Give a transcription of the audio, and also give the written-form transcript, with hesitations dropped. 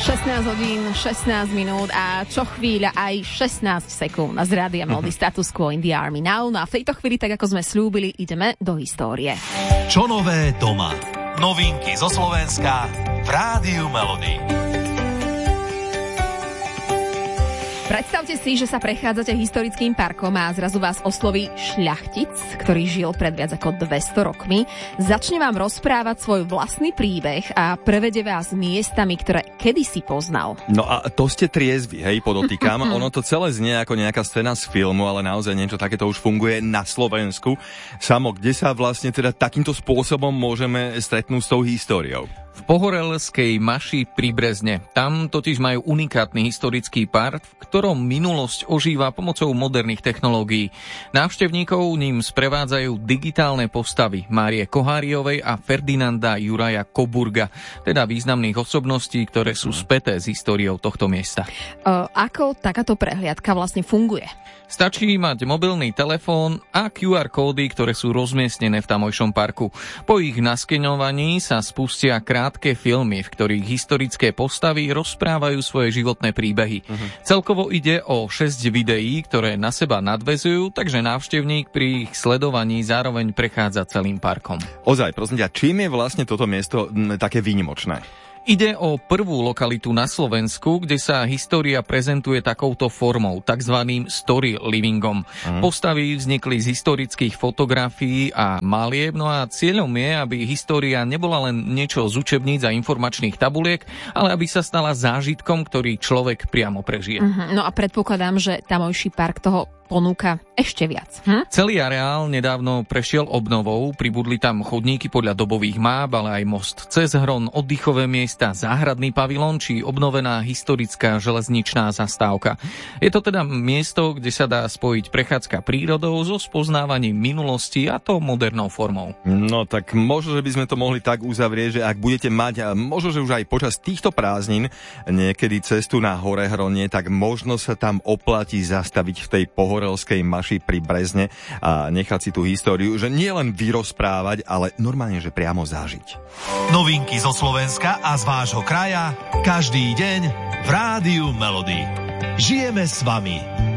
16 hodín, 16 minút a čo chvíľa aj 16 sekúnd z Rádia Melody Status Quo in the Army Now. No a v tejto chvíli, tak ako sme slúbili, ideme do histórie. Čo nové doma? Novinky zo Slovenska v Rádiu Melody. Predstavte si, že sa prechádzate historickým parkom a zrazu vás osloví šľachtic, ktorý žil pred viac ako 200 rokmi. Začne vám rozprávať svoj vlastný príbeh a prevede vás miestami, ktoré kedysi poznal. No a to ste triezvi, hej, podotýkam. Ono to celé znie ako nejaká scéna z filmu, ale naozaj niečo takéto už funguje na Slovensku. Samo, kde sa vlastne teda takýmto spôsobom môžeme stretnúť s tou históriou? V Pohorelskej Maši pri Brezne. Tam totiž majú unikátny historický park, v ktorom minulosť ožíva pomocou moderných technológií. Návštevníkov ním sprevádzajú digitálne postavy Márie Koháriovej a Ferdinanda Juraja Coburga, teda významných osobností, ktoré sú späté s históriou tohto miesta. Ako takáto prehliadka vlastne funguje? Stačí mať mobilný telefón a QR kódy, ktoré sú rozmiestnené v tamojšom parku. Po ich naskenovaní sa spustia krátke filmy, v ktorých historické postavy rozprávajú svoje životné príbehy. Celkovo ide o 6 videí, ktoré na seba nadväzujú, takže návštevník pri ich sledovaní zároveň prechádza celým parkom. Ozaj, prosím ťa, čím je vlastne toto miesto také výnimočné? Ide o prvú lokalitu na Slovensku, kde sa história prezentuje takouto formou, takzvaným story livingom. Postavy vznikli z historických fotografií a malieb, no a cieľom je, aby história nebola len niečo z učebníc a informačných tabuliek, ale aby sa stala zážitkom, ktorý človek priamo prežije. No a predpokladám, že tamojší park toho ponúka ešte viac. Celý areál nedávno prešiel obnovou, pribudli tam chodníky podľa dobových máp, ale aj most cez Hron, oddychové miesta, záhradný pavilón či obnovená historická železničná zastávka. Je to teda miesto, kde sa dá spojiť prechádzka prírodou so spoznávaním minulosti, a to modernou formou. No tak možno, že by sme to mohli tak uzavrieť, že ak budete mať, možno, že už aj počas týchto prázdnin niekedy cestu na Hore Hronie, tak možno sa tam oplatí zastaviť v tej Pohorelskej Maši pri Brezne a nechať si tú históriu, že nie len vyrozprávať, ale normálne, že priamo zažiť. Novinky zo Slovenska a z vášho kraja každý deň v Rádiu Melody. Žijeme s vami.